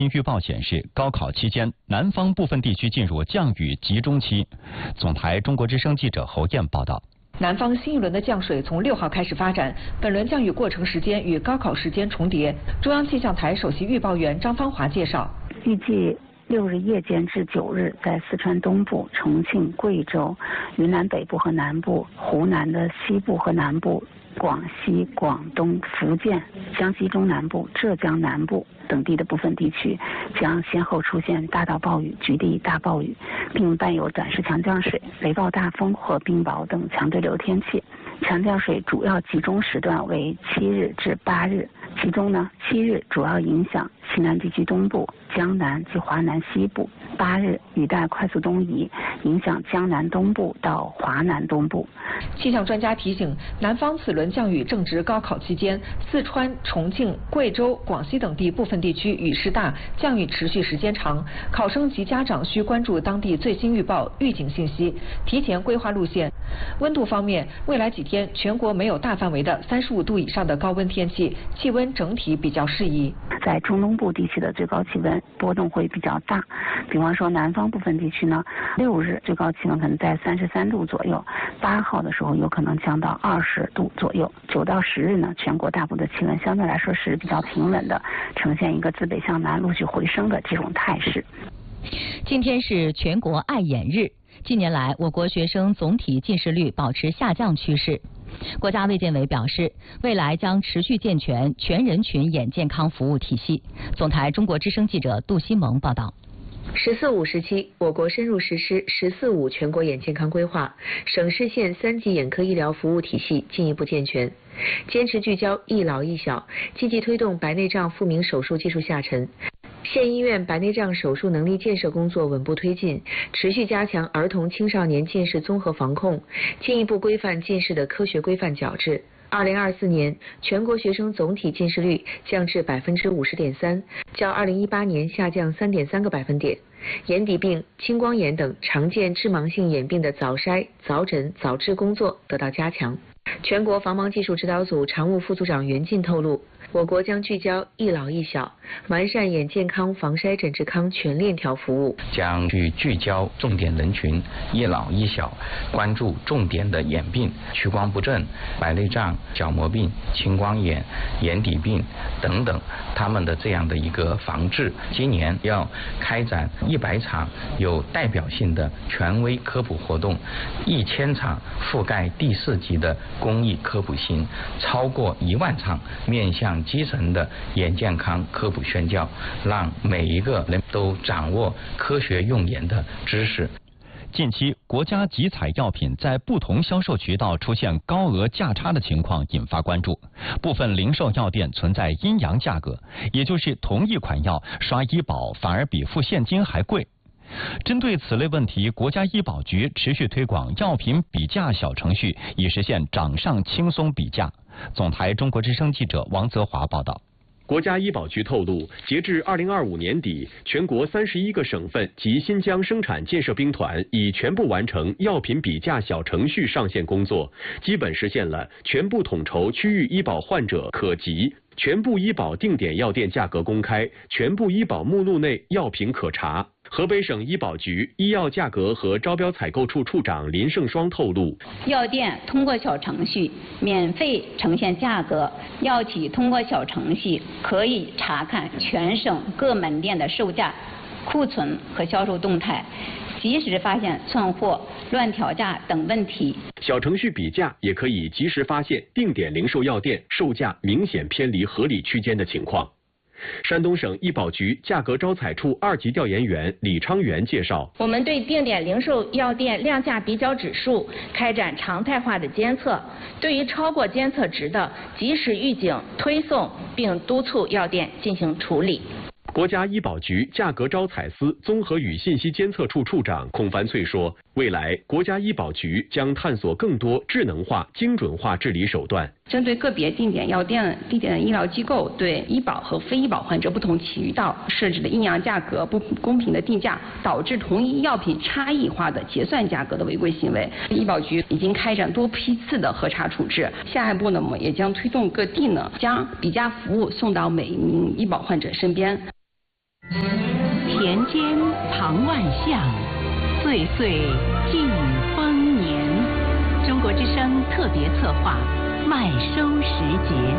新预报显示，高考期间，南方部分地区进入降雨集中期。总台中国之声记者侯艳报道。 南方新一轮的降水从6号开始发展，本轮降雨过程时间与高考时间重叠。中央气象台首席预报员张芳华介绍， 预计6日夜间至9日，在四川东部、重庆、贵州、云南北部和南部、湖南的西部和南部、广西、广东、福建、江西中南部、浙江南部等地的部分地区将先后出现大到暴雨、局地大暴雨，并伴有短时强降水、雷暴大风或冰雹等强对流天气。强降水主要集中时段为7日至8日，其中7日主要影响西南地区东部、江南及华南西部；8日雨带快速东移，影响江南东部到华南东部。 气象专家提醒，南方此轮降雨正值高考期间，四川、重庆、贵州、广西等地部分地区雨势大，降雨持续时间长，考生及家长需关注当地最新预报、预警信息，提前规划路线。温度方面，未来几天全国没有大范围的35度以上的高温天气，气温整体比较适宜。 在中东部地区的最高气温波动会比较大，比方说南方部分地区6日最高气温可能在33度左右，8号的时候有可能降到20度左右，9到10日全国大部的气温相对来说是比较平稳的，呈现一个自北向南陆续回升的这种态势。 今天是全国爱眼日，近年来我国学生总体近视率保持下降趋势。国家卫健委表示，未来将持续健全全人群眼健康服务体系。总台中国之声记者杜新萌报道。 “14-5”时期，我国深入实施“14-5”全国眼健康规划，省市县3级眼科医疗服务体系进一步健全，坚持聚焦一老一小，积极推动白内障复明手术技术下沉。县医院白内障手术能力建设工作稳步推进，持续加强儿童青少年近视综合防控，进一步规范近视的科学规范矫治。2024年，全国学生总体近视率降至50.3%，较2018年下降3.3个百分点。眼底病、青光眼等常见致盲性眼病的早筛、早诊、早治工作得到加强。全国防盲技术指导组常务副组长袁进透露，我国将聚焦一老一小，完善眼健康防筛诊治康全链条服务， 将聚焦重点人群一老一小，关注重点的眼病，屈光不正、白内障、角膜病、青光眼、眼底病等等，他们的这样的一个防治。今年要开展100场有代表性的权威科普活动，1000场覆盖第4级的公益科普行，超过1万场面向基层的眼健康科普宣教，让每一个人都掌握科学用眼的知识。 近期，国家集采药品在不同销售渠道出现高额价差的情况引发关注，部分零售药店存在阴阳价格，也就是同一款药刷医保反而比付现金还贵。针对此类问题，国家医保局持续推广药品比价小程序，以实现掌上轻松比价。总台中国之声记者王泽华报道。 国家医保局透露，截至2025年底，全国31个省份及新疆生产建设兵团已全部完成药品比价小程序上线工作，基本实现了全部统筹区域医保患者可及、全部医保定点药店价格公开、全部医保目录内药品可查。河北省医保局医药价格和招标采购处处长林胜双透露， 药店通过小程序免费呈现价格，药企通过小程序可以查看全省各门店的售价、库存和销售动态，及时发现窜货、乱调价等问题。 小程序比价也可以及时发现定点零售药店售价明显偏离合理区间的情况。山东省医保局价格招采处2级调研员李昌元介绍， 我们对定点零售药店量价比较指数开展常态化的监测，对于超过监测值的及时预警推送，并督促药店进行处理。 国家医保局价格招采司综合与信息监测处处长孔凡翠说，未来国家医保局将探索更多智能化、精准化治理手段， 针对个别定点药店、定点医疗机构对医保和非医保患者不同渠道设置的阴阳价格、不公平的定价，导致同一药品差异化的结算价格的违规行为，医保局已经开展多批次的核查处置。下一步呢，我们也将推动各地将比价服务送到每一名医保患者身边。 间藏万象，岁岁尽丰年。中国之声特别策划麦收时节。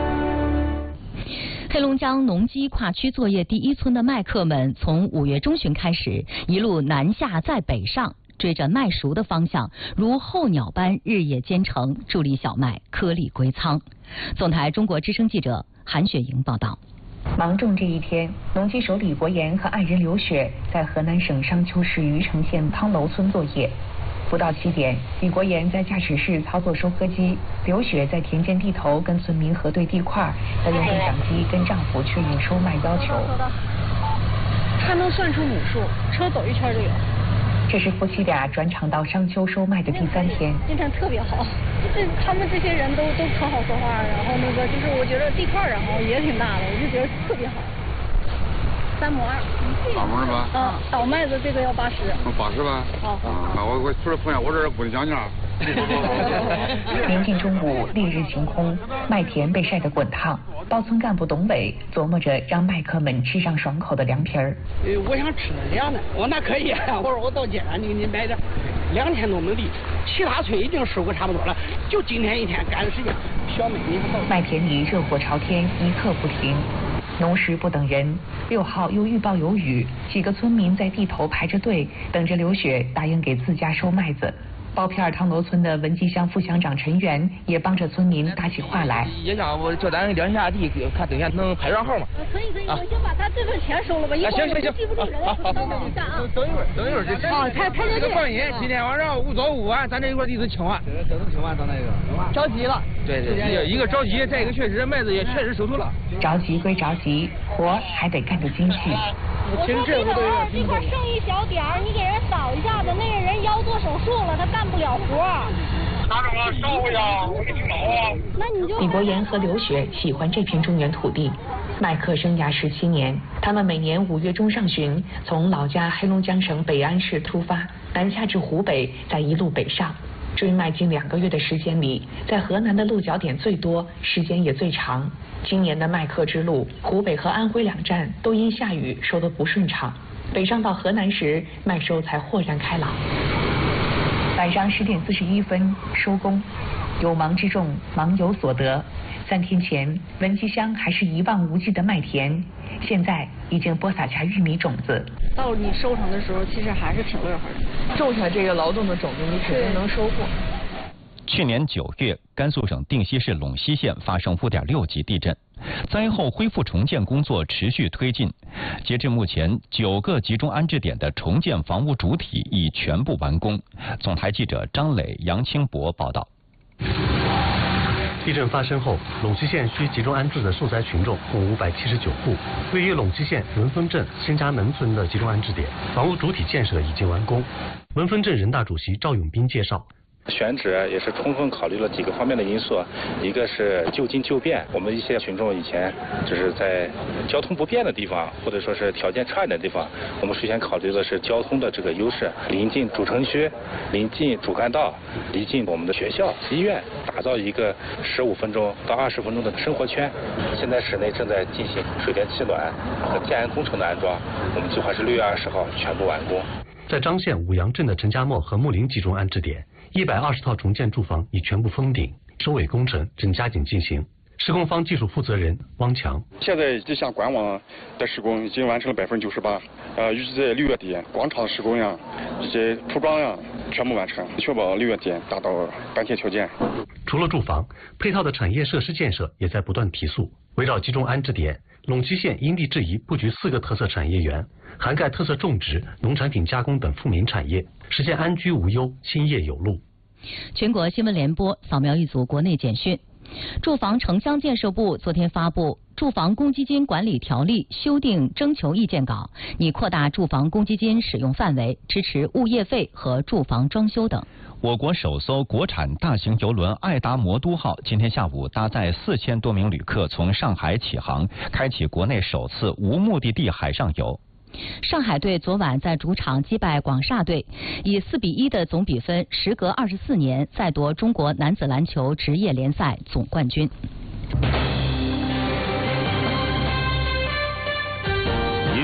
黑龙江农机跨区作业第一村的麦客们，从5月中旬开始，一路南下再北上，追着麦熟的方向，如候鸟般日夜兼程，助力小麦颗粒归仓。总台中国之声记者韩雪莹报道。 芒种这一天，农机手李国岩和爱人刘雪在河南省商丘市虞城县汤楼村作业。不到7点，李国岩在驾驶室操作收割机，刘雪在田间地头跟村民核对地块，再用对讲机跟丈夫确认收麦要求。 还能算出亩数，车走一圈就有。 这是夫妻俩转场到商丘收麦的第3天。 今天特别好，他们这些人都可好说话，然后就是我觉得地块然后也挺大的，我就觉得特别好。3亩2。 3亩是吧？ 倒麦子这个要80。 80吧？好。我除了碰见我这不能讲价。 临近中午，烈日晴空，麦田被晒得滚烫。包村干部董伟琢磨着让麦客们吃上爽口的凉皮儿。 我想吃点凉的，我那可以，我说我到街上你买点，2千多亩地，其他村已经收割差不多了，就今天一天赶时间，小麦你不到。 麦田里热火朝天，一刻不停。农时不等人，6号又预报有雨，几个村民在地头排着队，等着刘雪答应给自家收麦子。包片汤楼村的文集乡副乡长陈元也帮着村民打起话来。 也想我叫咱量一下地，看等下能排上号吗？ 可以，我先把他这份钱收了吧。 行， 记不住人。好，等一下啊。 等一会儿就。 好，他就这个放心，今天晚上5早5晚，咱这一块地都清完。 都清完，到那个。 着急了。对，一个着急，再一个确实麦子也确实收透了。 着急归着急，活还得干得精细。 我说地头这块剩一小点儿，你给人扫一下子，那个人腰做手术了，他干不了活。 拿着我烧回家，我给你搞啊。 那你就。 李国岩和刘雪喜欢这片中原土地，麦客生涯17年，他们每年5月中上旬从老家黑龙江省北安市出发，南下至湖北，再一路北上。追麦近2个月的时间里，在河南的落脚点最多，时间也最长。今年的麦客之路，湖北和安徽2站都因下雨收得不顺畅。北上到河南时，麦收才豁然开朗。晚上10点41分收工，有忙之众，忙有所得。3天前，文集乡还是一望无际的麦田，现在已经播撒下玉米种子。 到你收成的时候，其实还是挺乐呵的。 种下这个劳动的种子，你肯定能收获。 去年9月，甘肃省定西市陇西县发生5.6级地震，灾后恢复重建工作持续推进。截至目前，9个集中安置点的重建房屋主体已全部完工。总台记者张磊、杨清博报道。 地震发生后，陇西县需集中安置的受灾群众共579户。位于陇西县文峰镇新家门村的集中安置点，房屋主体建设已经完工。文峰镇人大主席赵永斌介绍。 选址也是充分考虑了几个方面的因素，一个是就近就便，我们一些群众以前就是在交通不便的地方，或者说是条件差一点的地方，我们首先考虑的是交通的这个优势，临近主城区，临近主干道，临近我们的学校、医院，打造一个15分钟到20分钟的生活圈。现在市内正在进行水电气暖和建安工程的安装，我们计划是6月20号全部完工。 在张县五杨镇的陈家磨和木林集中安置点，120套重建住房已全部封顶，收尾工程正加紧进行。施工方技术负责人汪强， 现在这项管网的施工已经完成了98%，预计在6月底广场施工呀，这些铺装呀全部完成，确保6月底达到搬迁条件。 除了住房，配套的产业设施建设也在不断提速。围绕集中安置点，陇西县因地制宜布局4个特色产业园，涵盖特色种植、农产品加工等富民产业，实现安居无忧、兴业有路。 全国新闻联播扫描一组国内简讯。住房城乡建设部昨天发布《住房公积金管理条例》修订征求意见稿，拟扩大住房公积金使用范围，支持物业费和住房装修等。 我国首艘国产大型邮轮爱达魔都号今天下午搭载4000多名旅客从上海起航，开启国内首次无目的地海上游。 上海队昨晚在主场击败广厦队，以4-1的总比分，时隔24年再夺中国男子篮球职业联赛总冠军。 您正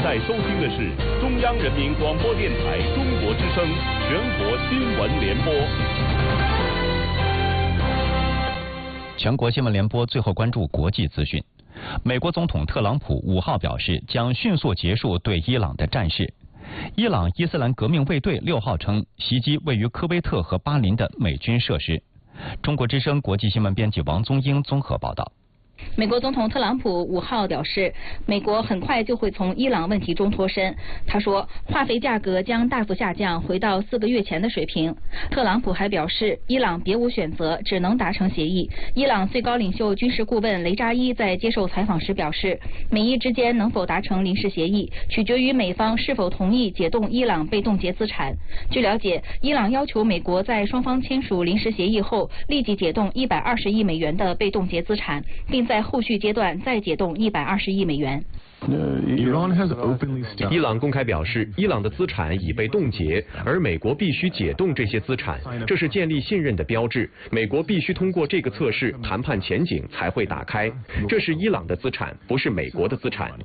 在收听的是中央人民广播电台中国之声全国新闻联播。 全国新闻联播最后关注国际资讯。美国总统特朗普5号表示，将迅速结束对伊朗的战事。伊朗伊斯兰革命卫队6号称袭击位于科威特和巴林的美军设施。中国之声国际新闻编辑王宗英综合报道。 美国总统特朗普5号表示，美国很快就会从伊朗问题中脱身。他说，化肥价格将大幅下降，回到4个月前的水平。特朗普还表示，伊朗别无选择，只能达成协议。伊朗最高领袖军事顾问雷扎伊在接受采访时表示，美伊之间能否达成临时协议，取决于美方是否同意解冻伊朗被冻结资产。据了解，伊朗要求美国在双方签署临时协议后，立即解冻120亿美元的被冻结资产，并在后续阶段再解冻120亿美元。 伊朗公开表示，伊朗的资产已被冻结，而美国必须解冻这些资产，这是建立信任的标志。美国必须通过这个测试，谈判前景才会打开。这是伊朗的资产，不是美国的资产。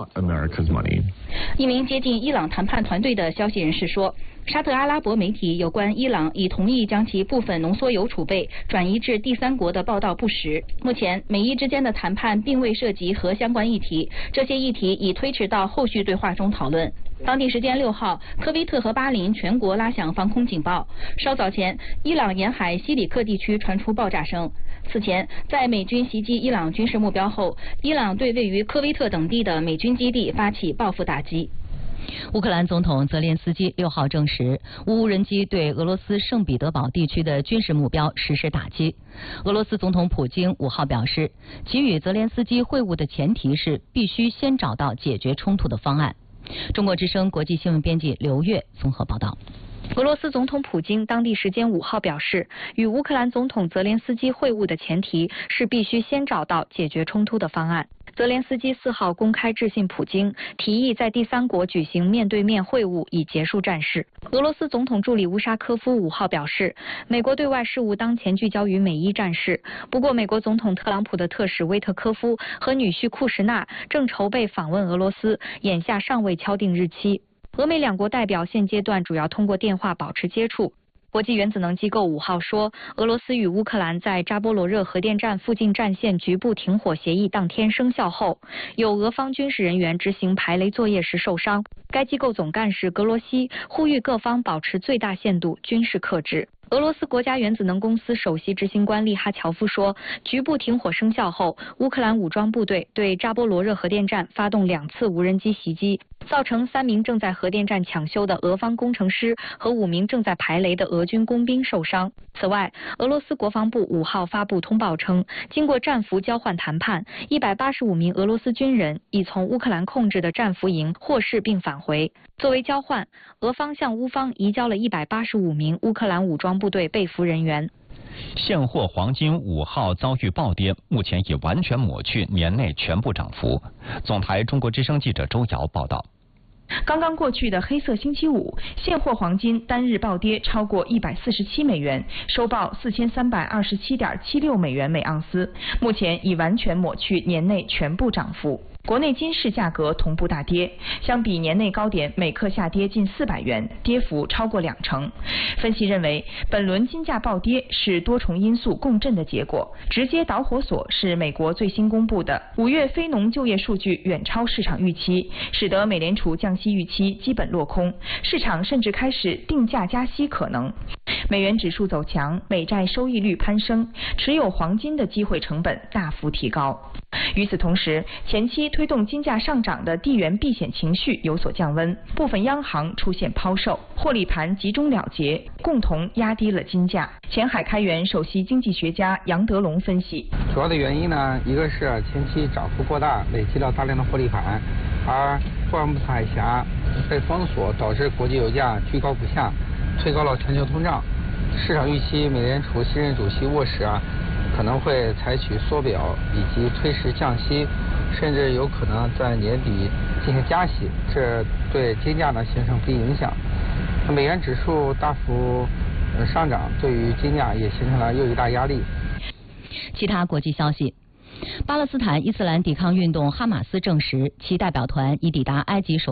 一名接近伊朗谈判团队的消息人士说，沙特阿拉伯媒体有关伊朗已同意将其部分浓缩铀储备转移至第三国的报道不实。目前，美伊之间的谈判并未涉及核相关议题，这些议题已推迟到后续对话中讨论。当地时间6号，科威特和巴林全国拉响防空警报。稍早前，伊朗沿海西里克地区传出爆炸声。此前，在美军袭击伊朗军事目标后，伊朗对位于科威特等地的美军基地发起报复打击。 乌克兰总统泽连斯基6号证实，无人机对俄罗斯圣彼得堡地区的军事目标实施打击。俄罗斯总统普京5号表示，其与泽连斯基会晤的前提是必须先找到解决冲突的方案。中国之声国际新闻编辑刘月综合报道。 俄罗斯总统普京当地时间5号表示，与乌克兰总统泽连斯基会晤的前提是必须先找到解决冲突的方案。泽连斯基4号公开致信普京，提议在第三国举行面对面会晤以结束战事。俄罗斯总统助理乌沙科夫5号表示，美国对外事务当前聚焦于美伊战事。不过，美国总统特朗普的特使威特科夫和女婿库什纳正筹备访问俄罗斯，眼下尚未敲定日期。俄美两国代表现阶段主要通过电话保持接触。国际原子能机构5号说，俄罗斯与乌克兰在扎波罗热核电站附近战线局部停火协议当天生效后，有俄方军事人员执行排雷作业时受伤。该机构总干事格罗西呼吁各方保持最大限度军事克制。俄罗斯国家原子能公司首席执行官利哈乔夫说，局部停火生效后，乌克兰武装部队对扎波罗热核电站发动2次无人机袭击，造成3名正在核电站抢修的俄方工程师和5名正在排雷的俄军工兵受伤。此外，俄罗斯国防部5号发布通报称，经过战俘交换谈判，185名俄罗斯军人已从乌克兰控制的战俘营获释并返回。作为交换，俄方向乌方移交了185名乌克兰武装部队被俘人员。 现货黄金5号遭遇暴跌，目前已完全抹去年内全部涨幅。总台中国之声记者周瑶报道。 刚刚过去的黑色星期五，现货黄金单日暴跌超过147美元，收报4327.76美元每盎司，目前已完全抹去年内全部涨幅。国内金市价格同步大跌，相比年内高点每克下跌近400元，跌幅超过20%。分析认为，本轮金价暴跌是多重因素共振的结果，直接导火索是美国最新公布的5月非农就业数据远超市场预期，使得美联储降息预期基本落空，市场甚至开始定价加息可能。美元指数走强，美债收益率攀升，持有黄金的机会成本大幅提高。与此同时，前期推动金价上涨的地缘避险情绪有所降温，部分央行出现抛售，获利盘集中了结，共同压低了金价。前海开源首席经济学家杨德龙分析， 主要的原因呢，一个是前期涨幅过大，累积了大量的获利盘，而霍尔木兹海峡被封锁，导致国际油价居高不下，推高了全球通胀。市场预期美联储新任主席沃什可能会采取缩表以及推迟降息，甚至有可能在年底进行加息，这对金价呢形成不利影响。美元指数大幅上涨，对于金价也形成了又一大压力。 其他国际消息。巴勒斯坦伊斯兰抵抗运动哈马斯证实，其代表团已抵达埃及首